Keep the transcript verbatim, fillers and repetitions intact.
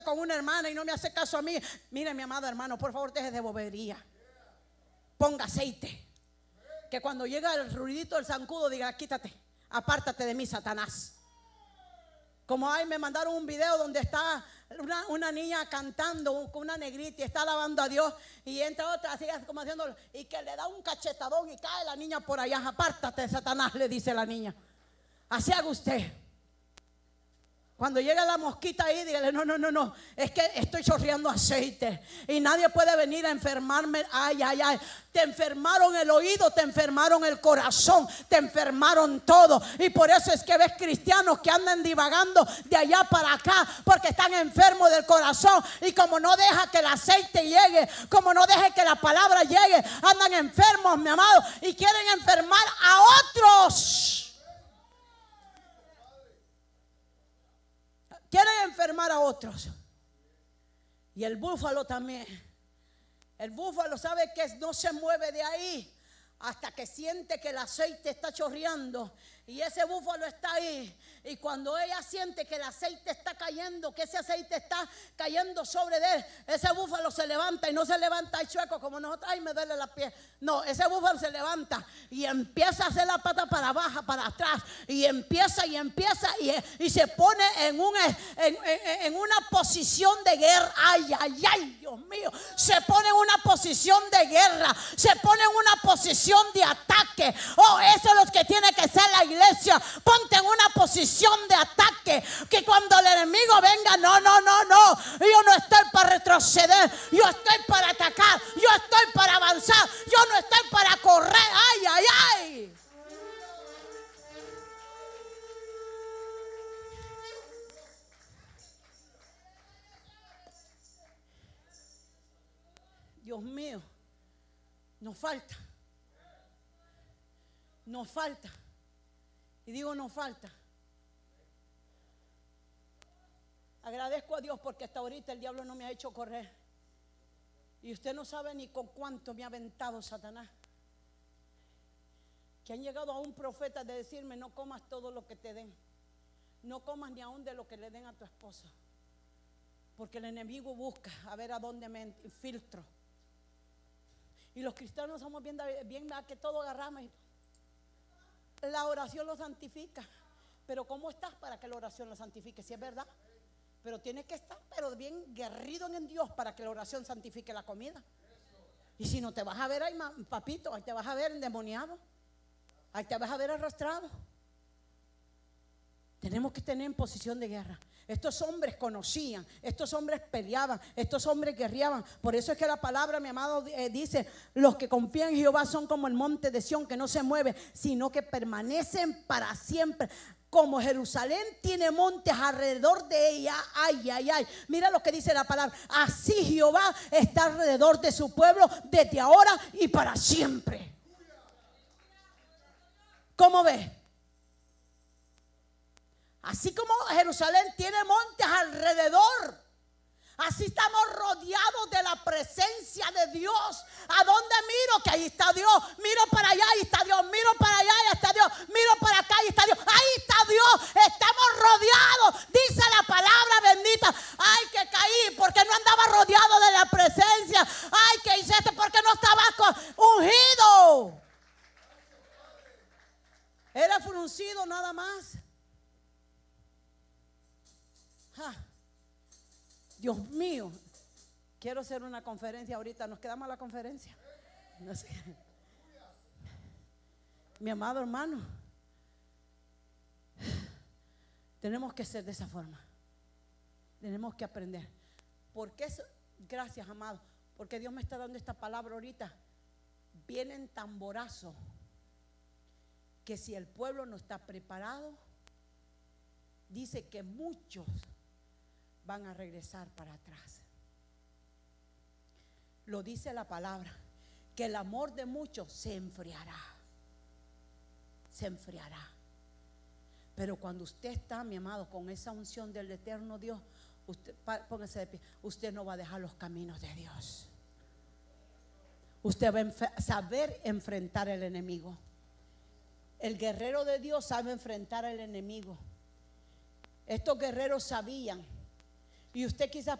con una hermana y no me hace caso a mí. Mire, mi amado hermano, por favor, deje de bobería. Ponga aceite. Que cuando llega el ruidito del zancudo diga: quítate, apártate de mí, Satanás. Como ahí me mandaron un video donde está una, una niña cantando con una negrita y está alabando a Dios, y entra otra así como haciendo, y que le da un cachetadón y cae la niña por allá. Apártate, Satanás, le dice la niña. Así haga usted. Cuando llega la mosquita ahí, dígale: no, no, no, no, es que estoy chorreando aceite y nadie puede venir a enfermarme. Ay, ay, ay. Te enfermaron el oído, te enfermaron el corazón, te enfermaron todo. Y por eso es que ves cristianos que andan divagando de allá para acá, porque están enfermos del corazón. Y como no deja que el aceite llegue, como no deja que la palabra llegue, andan enfermos, mi amado, y quieren enfermar a otros. Quieren enfermar a otros. Y el búfalo también. El búfalo sabe que no se mueve de ahí hasta que siente que el aceite está chorreando. Y ese búfalo está ahí. Y cuando ella siente que el aceite está cayendo, que ese aceite está cayendo sobre de él, ese búfalo se levanta, y no se levanta ahí chueco como nosotros. Ay, me duele la piel. No, ese búfalo se levanta y empieza a hacer la pata para abajo, para atrás. Y empieza y empieza y, y se pone en, un, en, en, en una posición de guerra. Ay, ay, ay, Dios mío. Se pone en una posición de guerra. Se pone en una posición de ataque. Oh, eso es lo que tiene que ser la iglesia. Ponte en una posición de ataque, que cuando el enemigo venga, no, no, no, no, yo no estoy para retroceder, yo estoy para atacar, yo estoy para avanzar, yo no estoy para correr. Ay, ay, ay. Dios mío, nos falta, nos falta, y digo nos falta. Agradezco a Dios porque hasta ahorita el diablo no me ha hecho correr. Y usted no sabe ni con cuánto me ha aventado Satanás. Que han llegado a un profeta de decirme: no comas todo lo que te den. No comas ni aún de lo que le den a tu esposo. Porque el enemigo busca a ver a dónde me infiltro. Y los cristianos somos bien, bien que todo agarramos. La oración lo santifica. Pero ¿cómo estás para que la oración lo santifique? Si es verdad. Pero tienes que estar pero bien guerrido en Dios para que la oración santifique la comida. Y si no, te vas a ver ahí, papito, ahí te vas a ver endemoniado, ahí te vas a ver arrastrado. Tenemos que tener en posición de guerra. Estos hombres conocían, estos hombres peleaban, estos hombres guerreaban. Por eso es que la palabra, mi amado, eh, dice: los que confían en Jehová son como el monte de Sión, que no se mueve, sino que permanecen para siempre. Como Jerusalén tiene montes alrededor de ella. Ay, ay, ay. Mira lo que dice la palabra. Así Jehová está alrededor de su pueblo desde ahora y para siempre. ¿Cómo ves? Así como Jerusalén tiene montes alrededor, así estamos rodeados de la presencia de Dios. ¿A dónde miro? Que ahí está Dios. Miro para allá, ahí está Dios. Miro para allá, ahí está Dios. Miro para acá, ahí está Dios. Ahí está Dios. Estamos rodeados. Dice la palabra bendita. Ay, que caí porque no andaba rodeado de la presencia. Ay, que hice esto porque no estaba ungido. Era fruncido nada más. Ah. Dios mío, quiero hacer una conferencia ahorita. ¿Nos quedamos a la conferencia? No sé. Mi amado hermano, tenemos que ser de esa forma. Tenemos que aprender. Porque es, gracias, amado, porque Dios me está dando esta palabra ahorita. Vienen tamborazos que si el pueblo no está preparado, dice que muchos van a regresar para atrás. Lo dice la palabra, que el amor de muchos se enfriará. Se enfriará. Pero cuando usted está, mi amado, con esa unción del eterno Dios, usted, póngase de pie, usted no va a dejar los caminos de Dios. Usted va a enf- saber enfrentar al enemigo. El guerrero de Dios sabe enfrentar al enemigo. Estos guerreros sabían Y usted quizás